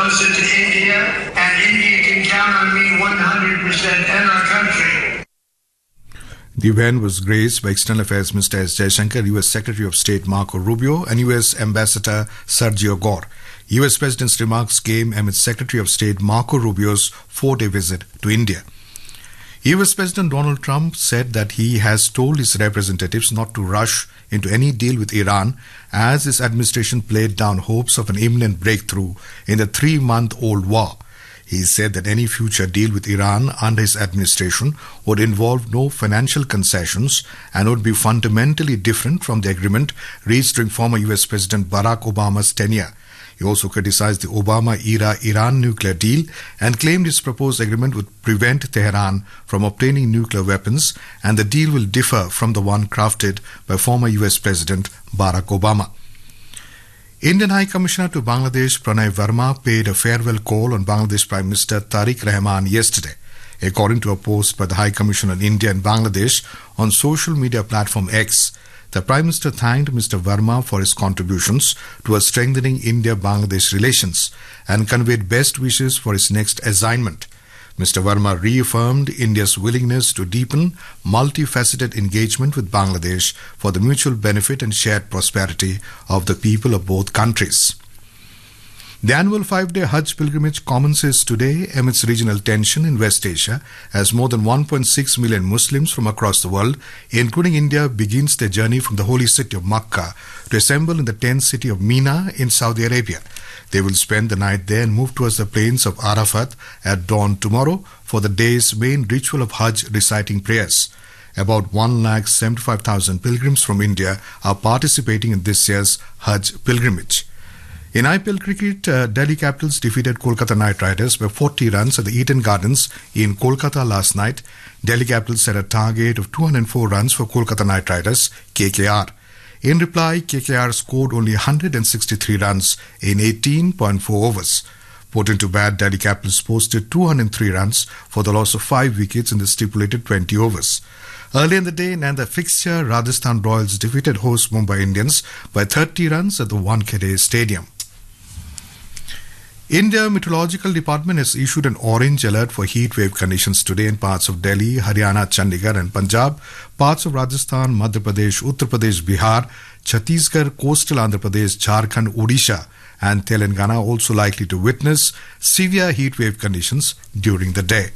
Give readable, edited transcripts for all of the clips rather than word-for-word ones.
closer to India, and India can count on me 100% and our country. The event was graced by External Affairs Minister S. Jaishankar, U.S. Secretary of State Marco Rubio, and U.S. Ambassador Sergio Gore. U.S. President's remarks came amid Secretary of State Marco Rubio's 4-day visit to India. U.S. President Donald Trump said that he has told his representatives not to rush into any deal with Iran as his administration played down hopes of an imminent breakthrough in the 3-month-old war. He said that any future deal with Iran under his administration would involve no financial concessions and would be fundamentally different from the agreement reached during former U.S. President Barack Obama's tenure. He also criticized the Obama-era Iran nuclear deal and claimed his proposed agreement would prevent Tehran from obtaining nuclear weapons, and the deal will differ from the one crafted by former U.S. President Barack Obama. Indian High Commissioner to Bangladesh Pranay Verma paid a farewell call on Bangladesh Prime Minister Tariq Rahman yesterday. According to a post by the High Commissioner on India and Bangladesh on social media platform X, the Prime Minister thanked Mr. Verma for his contributions towards strengthening India-Bangladesh relations and conveyed best wishes for his next assignment. Mr. Verma reaffirmed India's willingness to deepen multifaceted engagement with Bangladesh for the mutual benefit and shared prosperity of the people of both countries. The annual 5-day Hajj pilgrimage commences today amidst regional tension in West Asia as more than 1.6 million Muslims from across the world, including India, begins their journey from the holy city of Makkah to assemble in the tent city of Mina in Saudi Arabia. They will spend the night there and move towards the plains of Arafat at dawn tomorrow for the day's main ritual of Hajj reciting prayers. About 175,000 pilgrims from India are participating in this year's Hajj pilgrimage. In IPL cricket, Delhi Capitals defeated Kolkata Knight Riders by 40 runs at the Eden Gardens in Kolkata last night. Delhi Capitals set a target of 204 runs for Kolkata Knight Riders, KKR. In reply, KKR scored only 163 runs in 18.4 overs. Put into bat, Delhi Capitals posted 203 runs for the loss of 5 wickets in the stipulated 20 overs. Earlier in the day, in another fixture, Rajasthan Royals defeated host Mumbai Indians by 30 runs at the Wankhede Stadium. India Meteorological Department has issued an orange alert for heat wave conditions today in parts of Delhi, Haryana, Chandigarh and Punjab, parts of Rajasthan, Madhya Pradesh, Uttar Pradesh, Bihar, Chhattisgarh, coastal Andhra Pradesh, Jharkhand, Odisha and Telangana also likely to witness severe heat wave conditions during the day.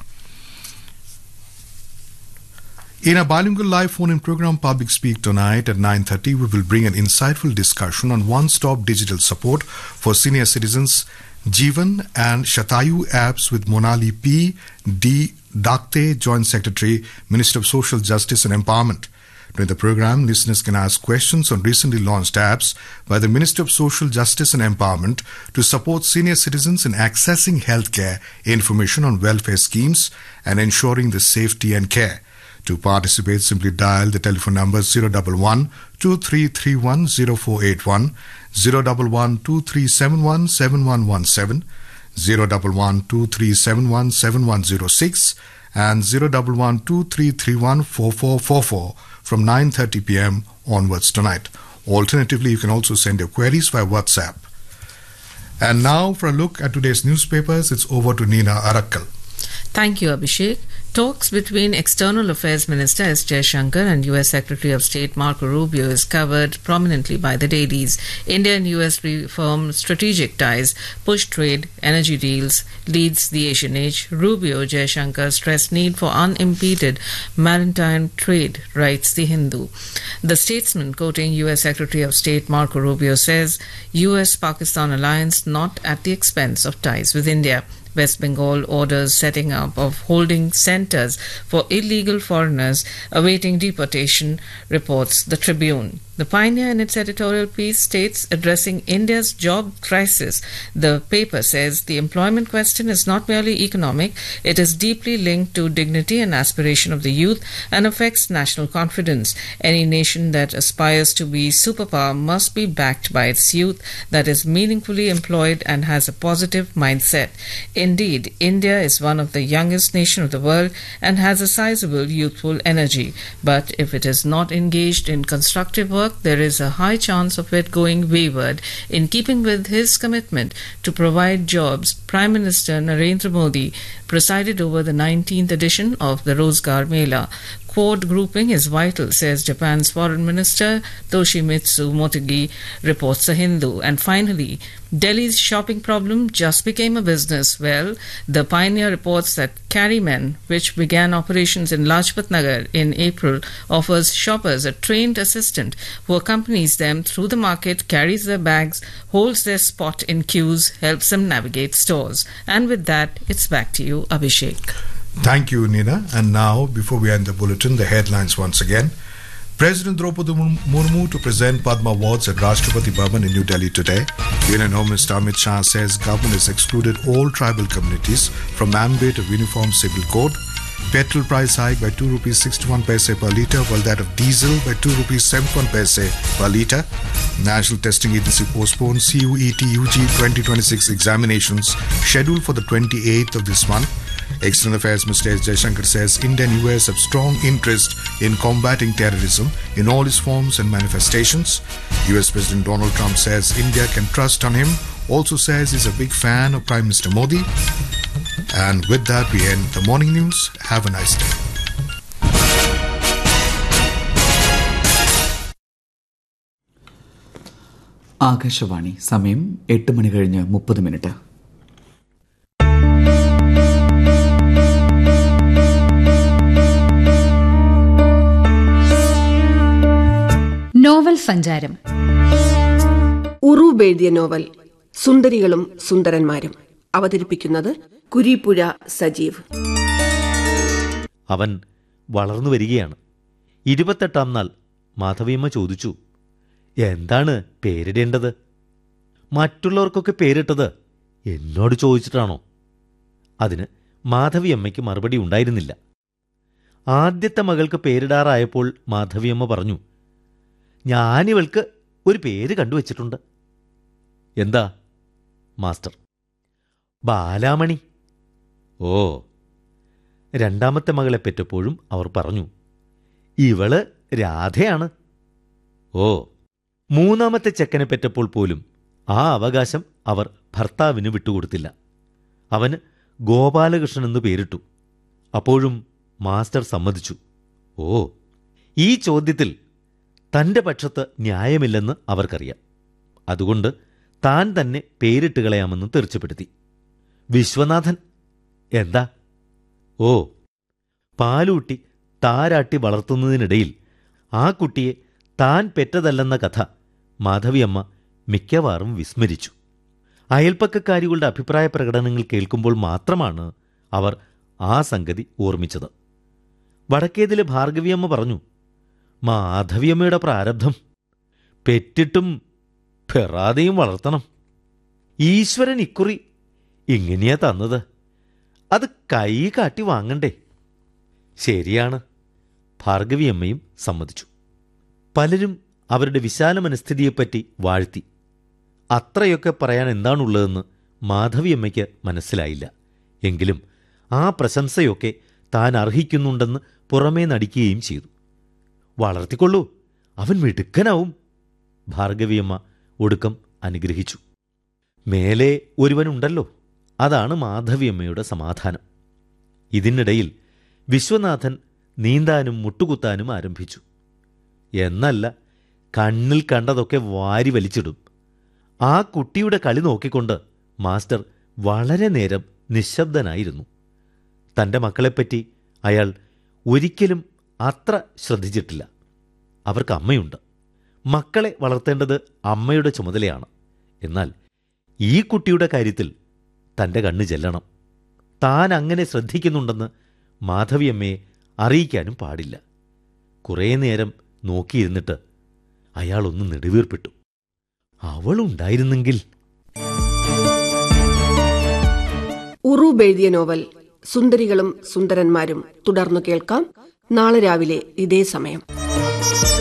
In a bilingual live phone-in program Public Speak tonight at 9:30, we will bring an insightful discussion on one-stop digital support for senior citizens, Jeevan and Shatayu apps with Monali P. D. Dakte, Joint Secretary, Minister of Social Justice and Empowerment. During the program, listeners can ask questions on recently launched apps by the Minister of Social Justice and Empowerment to support senior citizens in accessing healthcare information on welfare schemes and ensuring the safety and care. To participate, simply dial the telephone number 011 2331 0481, 011 2371 7117, 011 2371 7106 and 011 2331 4444 from 9:30 p.m. onwards tonight. Alternatively, you can also send your queries via WhatsApp. And now for a look at today's newspapers, it's over to Nina Arakkal. Thank you, Abhishek. Talks between External Affairs Minister S. Jaishankar and U.S. Secretary of State Marco Rubio is covered prominently by the dailies. India and U.S. reform strategic ties, push trade, energy deals, leads the Asian age. Rubio, Jaishankar stressed need for unimpeded maritime trade, writes The Hindu. The statesman, quoting U.S. Secretary of State Marco Rubio, says U.S.-Pakistan alliance not at the expense of ties with India. West Bengal orders setting up of holding centres for illegal foreigners awaiting deportation, reports the Tribune. The Pioneer in its editorial piece states, addressing India's job crisis, the paper says the employment question is not merely economic, it is deeply linked to dignity and aspiration of the youth and affects national confidence. Any nation that aspires to be superpower must be backed by its youth that is meaningfully employed and has a positive mindset. Indeed, India is one of the youngest nations of the world and has a sizable youthful energy. But if it is not engaged in constructive work, work, there is a high chance of it going wayward. In keeping with his commitment to provide jobs, Prime Minister Narendra Modi presided over the 19th edition of the Rozgar Mela. Quad grouping is vital, says Japan's Foreign Minister Toshimitsu Motegi, reports The Hindu. And finally, Delhi's shopping problem just became a business. Well, the Pioneer reports that Carrymen, which began operations in Lajpat Nagar in April, offers shoppers a trained assistant who accompanies them through the market, carries their bags, holds their spot in queues, helps them navigate stores. And with that, it's back to you, Abhishek. Thank you, Nina. And now, before we end the bulletin, the headlines once again. President Draupadi Murmu to present Padma Awards at Rashtrapati Bhavan in New Delhi today. Union Home Minister Amit Shah says government has excluded all tribal communities from ambit of Uniform Civil Code. Petrol price hike by 2 rupees 61 paise per litre, while that of diesel by 2 rupees 71 paise per litre. National Testing Agency postpones CUET UG 2026 examinations scheduled for the 28th of this month. External Affairs Minister S. Jaishankar says India and US have strong interest in combating terrorism in all its forms and manifestations. US President Donald Trump says India can trust on him, also says he's a big fan of Prime Minister Modi. And with that, we end the morning news. Have a nice day. Akashvani സമയം 8:30 novel സഞ്ചാരം. ഉറൂബ് എഴുതിയ novel സുന്ദരികളും സുന്ദരന്മാരും. അവതരിപ്പിക്കുന്നത് കുരീപ്പുഴ സജീവ്. അവൻ വളർന്നു വരികയാണ്. 28-ാം നാൾ മാധവിയമ്മ ചോദിച്ചു, എന്താണ് പേരിടേണ്ടത്? മറ്റുള്ളവർക്കൊക്കെ പേരിട്ടത് എന്നോട് ചോദിച്ചിട്ടാണോ? അതിന് മാധവിയമ്മയ്ക്ക് മറുപടി ഉണ്ടായിരുന്നില്ല. ആദ്യത്തെ മകൾക്ക് പേരിടാറായപ്പോൾ മാധവിയമ്മ പറഞ്ഞു, ഞാനിവൾക്ക് ഒരു പേര് കണ്ടുവച്ചിട്ടുണ്ട്. എന്താ മാസ്റ്റർ? ബാലാമണി. ഓ. രണ്ടാമത്തെ മകളെ പെറ്റപ്പോഴും അവർ പറഞ്ഞു, ഇവള് രാധയാണ്. ഓ. മൂന്നാമത്തെ ചെക്കനെ പെറ്റപ്പോൾ പോലും ആ അവകാശം അവർ ഭർത്താവിന് വിട്ടുകൊടുത്തില്ല. അവന് ഗോപാലകൃഷ്ണൻ എന്ന് പേരിട്ടു. അപ്പോഴും മാസ്റ്റർ സമ്മതിച്ചു. ഓ. ഈ ചോദ്യത്തിൽ തൻ്റെ പക്ഷത്ത് ന്യായമില്ലെന്ന് അവർക്കറിയാം. അതുകൊണ്ട് താൻ തന്നെ പേരിട്ട് കളയാമെന്ന് തീർച്ചപ്പെടുത്തി. വിശ്വനാഥൻ. എന്താ? ഓ. പാലൂട്ടി താരാട്ടി വളർത്തുന്നതിനിടയിൽ ആ കുട്ടിയെ താൻ പെറ്റതല്ലെന്ന കഥ മാധവിയമ്മ മിക്കവാറും വിസ്മരിച്ചു. അയൽപ്പക്കക്കാരികളുടെ അഭിപ്രായ പ്രകടനങ്ങൾ കേൾക്കുമ്പോൾ മാത്രമാണ് അവർ ആ സംഗതി ഓർമ്മിച്ചത്. വടക്കേതിലെ ഭാർഗവിയമ്മ പറഞ്ഞു, മാധവിയമ്മയുടെ പ്രാരബ്ധം, പെറ്റിട്ടും പെറാതെയും വളർത്തണം. ഈശ്വരൻ ഇക്കുറി ഇങ്ങനെയാ തന്നത്, അത് കൈ കാട്ടി വാങ്ങണ്ടേ? ശരിയാണ്, ഭാർഗവിയമ്മയും സമ്മതിച്ചു. പലരും അവരുടെ വിശാല മനസ്ഥിതിയെപ്പറ്റി വാഴ്ത്തി. അത്രയൊക്കെ പറയാൻ എന്താണുള്ളതെന്ന് മാധവിയമ്മയ്ക്ക് മനസ്സിലായില്ല. എങ്കിലും ആ പ്രശംസയൊക്കെ താൻ അർഹിക്കുന്നുണ്ടെന്ന് പുറമേ നടിക്കുകയും ചെയ്തു. വളർത്തിക്കൊള്ളൂ, അവൻ മിടുക്കനാവും, ഭാർഗവിയമ്മ ഒടുക്കം അനുഗ്രഹിച്ചു. മേലെ ഒരുവനുണ്ടല്ലോ, അതാണ് മാധവിയമ്മയുടെ സമാധാനം. ഇതിനിടയിൽ വിശ്വനാഥൻ നീന്താനും മുട്ടുകുത്താനും ആരംഭിച്ചു. എന്നല്ല, കണ്ണിൽ കണ്ടതൊക്കെ വാരി വലിച്ചിടും. ആ കുട്ടിയുടെ കളി നോക്കിക്കൊണ്ട് മാസ്റ്റർ വളരെ നേരം നിശബ്ദനായിരുന്നു. തൻ്റെ മക്കളെപ്പറ്റി അയാൾ ഒരിക്കലും അത്ര ശ്രദ്ധിച്ചിട്ടില്ല. അവർക്ക് അമ്മയുണ്ട്. മക്കളെ വളർത്തേണ്ടത് അമ്മയുടെ ചുമതലയാണ്. എന്നാൽ ഈ കുട്ടിയുടെ കാര്യത്തിൽ തൻ്റെ കണ്ണ് ചെല്ലണം. താൻ അങ്ങനെ ശ്രദ്ധിക്കുന്നുണ്ടെന്ന് മാധവിയമ്മയെ അറിയിക്കാനും പാടില്ല. കുറേ നേരം നോക്കിയിരുന്നിട്ട് അയാളൊന്ന് നെടുവീർപ്പിട്ടു. അവളുണ്ടായിരുന്നെങ്കിൽ. ഉറൂബ് എഴുതിയ നോവൽ സുന്ദരികളും സുന്ദരന്മാരും തുടർന്നു കേൾക്കാം നാളെ രാവിലെ ഇതേ സമയം.